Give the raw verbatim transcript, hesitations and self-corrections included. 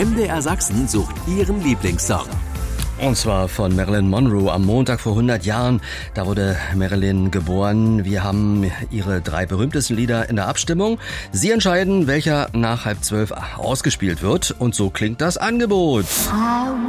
M D R Sachsen sucht Ihren Lieblingssong. Und zwar von Marilyn Monroe am Montag vor hundert Jahren. Da wurde Marilyn geboren. Wir haben ihre drei berühmtesten Lieder in der Abstimmung. Sie entscheiden, welcher nach halb zwölf ausgespielt wird. Und so klingt das Angebot. I